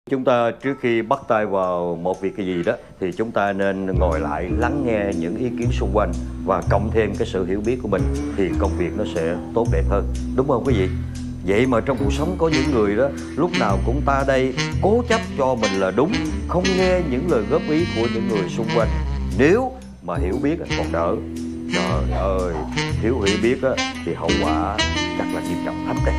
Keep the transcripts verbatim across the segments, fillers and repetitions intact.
Chúng ta trước khi bắt tay vào một việc gì đó thì chúng ta nên ngồi lại lắng nghe những ý kiến xung quanh và cộng thêm cái sự hiểu biết của mình thì công việc nó sẽ tốt đẹp hơn, đúng không quý vị? Vậy mà trong cuộc sống có những người đó lúc nào cũng ta đây cố chấp cho mình là đúng, không nghe những lời góp ý của những người xung quanh. Nếu mà hiểu biết còn đỡ, trời ơi, thiếu hiểu biết thì hậu quả chắc là nghiêm trọng lắm đây.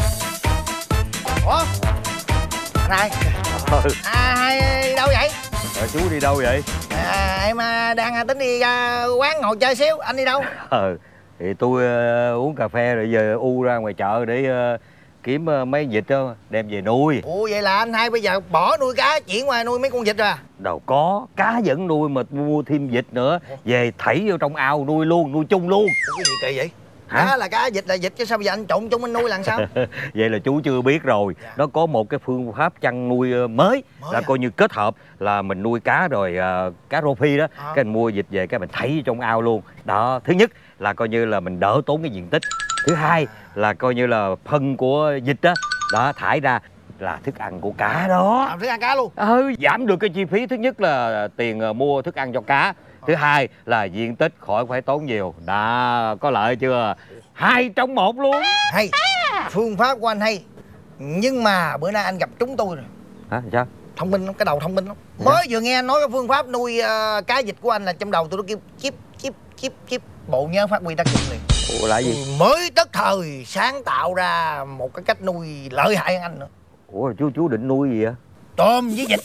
Ủa? Anh hai. Ừ. À, hai đi đâu vậy? À, chú đi đâu vậy? À, em đang tính đi ra quán ngồi chơi xíu. Anh đi đâu? Ờ, thì tôi uh, uống cà phê rồi giờ u ra ngoài chợ để uh, kiếm uh, mấy vịt đó đem về nuôi. Ủa vậy là anh hai bây giờ bỏ nuôi cá chuyển qua nuôi mấy con vịt rồi à? Đâu có, cá vẫn nuôi mà mua thêm vịt nữa. Về thảy vô trong ao nuôi luôn, nuôi chung luôn. Ủa, cái gì kỳ vậy? Hả? Cá là cá, vịt là vịt chứ sao bây giờ anh trộn chung anh nuôi là sao? Vậy là chú chưa biết rồi. Dạ. Nó có một cái phương pháp chăn nuôi mới, mới là à? Coi như kết hợp là mình nuôi cá rồi uh, cá rô phi đó à. Cái mình mua vịt về cái mình thảy trong ao luôn. Đó, thứ nhất là coi như là mình đỡ tốn cái diện tích. Thứ hai là coi như là phân của vịt đó, đó thải ra là thức ăn của cá đó. À, thức ăn cá luôn. Ừ, giảm được cái chi phí. Thứ nhất là tiền uh, mua thức ăn cho cá. Thứ hai là diện tích khỏi phải tốn nhiều. Đó, có lợi chưa? Hai trong một luôn. Hay, phương pháp của anh hay. Nhưng mà bữa nay anh gặp chúng tôi rồi. Hả, sao? Thông minh lắm, cái đầu thông minh lắm. Mới vừa nghe anh nói cái phương pháp nuôi uh, cá vịt của anh là trong đầu tôi nó kêu chip chip chip chip bộ nhớ phát huy tác dụng liền. Ủa là gì? Tôi mới tất thời sáng tạo ra một cái cách nuôi lợi hại hơn anh nữa. Ủa chú chú định nuôi gì vậy? Tôm với vịt.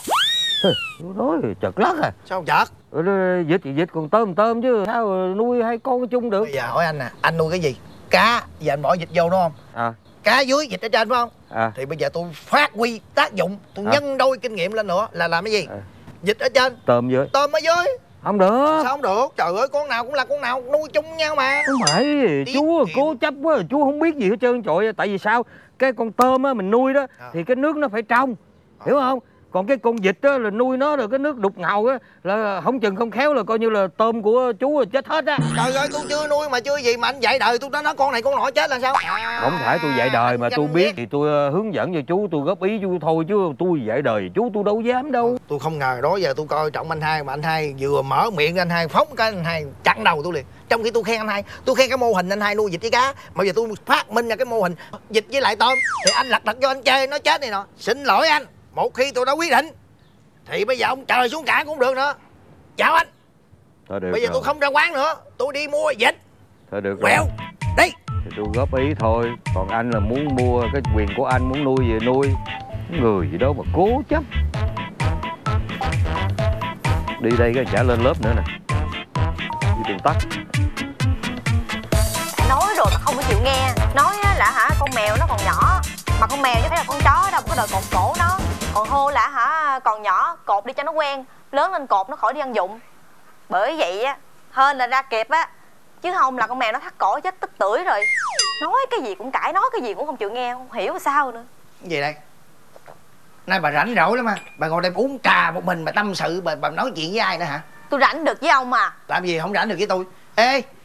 Chú nói chật lắc à. Sao chợt? Vịt thì vịt còn tôm tôm chứ sao nuôi hai con chung được. Bây giờ hỏi anh nè, anh nuôi cái gì? Cá, giờ anh bỏ vịt vô đúng không? À. Cá dưới vịt ở trên phải không? À. Thì bây giờ tôi phát huy tác dụng, tôi à. nhân đôi kinh nghiệm lên nữa là làm cái gì? À. Vịt ở trên, tôm dưới, tôm ở dưới. Không được. Sao không được? Trời ơi, con nào cũng là con nào nuôi chung nhau mà. Không phải, Tiết chú kiệm. Cố chấp quá, chú không biết gì hết trơn trọi. Tại vì sao? Cái con tôm á mình nuôi đó à. Thì cái nước nó phải trong, à. Hiểu không? Còn cái con vịt á là nuôi nó rồi cái nước đục ngầu á là không chừng không khéo là coi như là tôm của chú là chết hết á. Trời ơi, tôi chưa nuôi mà chưa gì mà anh dạy đời tôi đã nói con này con nọ chết là sao? À, không phải tôi dạy đời mà tôi biết thì tôi hướng dẫn cho chú, tôi góp ý chú thôi chứ tôi dạy đời chú tôi đâu dám đâu. Tôi không ngờ đó giờ tôi coi trọng anh hai mà anh hai vừa mở miệng anh hai phóng cái anh hai chặn đầu tôi liền. Trong khi tôi khen anh hai, tôi khen cái mô hình anh hai nuôi vịt với cá, mà giờ tôi phát minh ra cái mô hình vịt với lại tôm thì anh lật đật cho anh chơi nó chết này nọ. Xin lỗi anh, một khi tôi đã quyết định thì bây giờ ông trời xuống cả cũng được nữa. Chào anh. Thôi được bây giờ rồi. Tôi không ra quán nữa, tôi đi mua vịt. Thôi được Quẹo. Rồi Đi. Thì tôi góp ý thôi. Còn anh là muốn mua cái quyền của anh, muốn nuôi về nuôi. Người gì đó mà cố chấp. Đi đây cái trả lên lớp nữa nè. Đi đường tắt. Nói rồi mà không có chịu nghe. Nói là hả con mèo nó còn nhỏ, mà con mèo chứ phải là con chó đâu có đợi cột cổ nó. Còn hô là hả còn nhỏ cột đi cho nó quen, lớn lên cột nó khỏi đi ăn dụng. Bởi vậy á hên là ra kịp á, chứ không là con mèo nó thắt cổ chết tức tưởi rồi. Nói cái gì cũng cãi, nói cái gì cũng không chịu nghe, không hiểu sao nữa. Cái gì đây? Nay bà rảnh rỗi lắm à? Bà ngồi đây uống trà một mình mà tâm sự, bà, bà nói chuyện với ai nữa hả? Tôi rảnh được với ông mà. Làm gì không rảnh được với tôi? Ê,